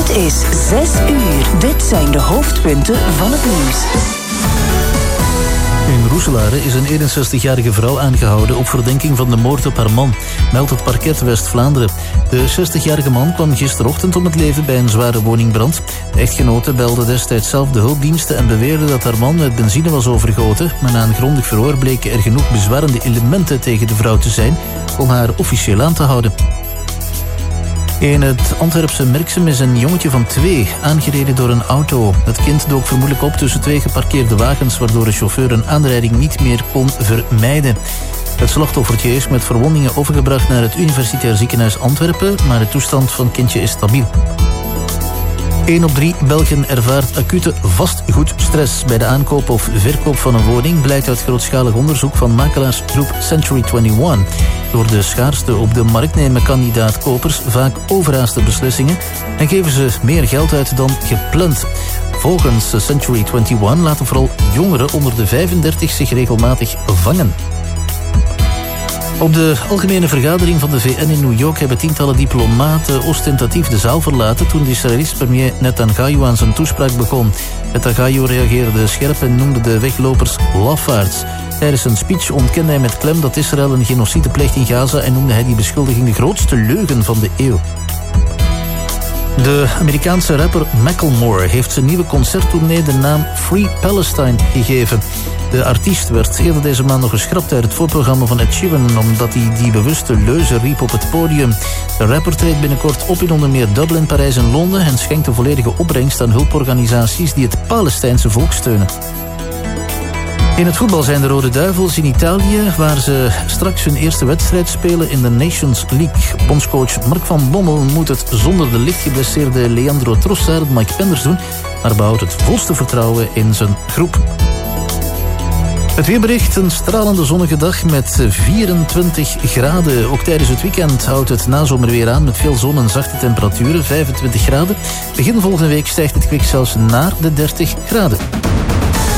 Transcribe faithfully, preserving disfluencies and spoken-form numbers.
Het is zes uur. Dit zijn de hoofdpunten van het nieuws. In Roeselare is een eenenzestigjarige vrouw aangehouden op verdenking van de moord op haar man, meldt het parket West-Vlaanderen. De zestigjarige man kwam gisterochtend om het leven bij een zware woningbrand. De echtgenote belde destijds zelf de hulpdiensten en beweerde dat haar man met benzine was overgoten, maar na een grondig verhoor bleken er genoeg bezwarende elementen tegen de vrouw te zijn om haar officieel aan te houden. In het Antwerpse Merksem is een jongetje van twee aangereden door een auto. Het kind dook vermoedelijk op tussen twee geparkeerde wagens, waardoor de chauffeur een aanrijding niet meer kon vermijden. Het slachtoffertje is met verwondingen overgebracht naar het Universitair Ziekenhuis Antwerpen, maar de toestand van het kindje is stabiel. één op drie Belgen ervaart acute vastgoedstress bij de aankoop of verkoop van een woning, blijkt uit grootschalig onderzoek van makelaarsgroep Century eenentwintig. Door de schaarste op de markt nemen kandidaat-kopers vaak overhaaste beslissingen en geven ze meer geld uit dan gepland. Volgens Century eenentwintig laten vooral jongeren onder de vijfendertig zich regelmatig vangen. Op de algemene vergadering van de V N in New York hebben tientallen diplomaten ostentatief de zaal verlaten toen de Israëlische premier Netanyahu aan zijn toespraak begon. Netanyahu reageerde scherp en noemde de weglopers lafaards. Tijdens zijn speech ontkende hij met klem dat Israël een genocide pleegt in Gaza en noemde hij die beschuldiging de grootste leugen van de eeuw. De Amerikaanse rapper Macklemore heeft zijn nieuwe concerttournee de naam Free Palestine gegeven. De artiest werd eerder deze maand nog geschrapt uit het voorprogramma van Ed Sheeran omdat hij die bewuste leuze riep op het podium. De rapper treedt binnenkort op in onder meer Dublin, Parijs en Londen en schenkt de volledige opbrengst aan hulporganisaties die het Palestijnse volk steunen. In het voetbal zijn de Rode Duivels in Italië, waar ze straks hun eerste wedstrijd spelen in de Nations League. Bondscoach Mark van Bommel moet het zonder de licht geblesseerde Leandro Trossard en Mike Penders doen, maar behoudt het volste vertrouwen in zijn groep. Het weerbericht, een stralende zonnige dag met vierentwintig graden. Ook tijdens het weekend houdt het nazomerweer aan met veel zon en zachte temperaturen, vijfentwintig graden. Begin volgende week stijgt het kwik zelfs naar de dertig graden.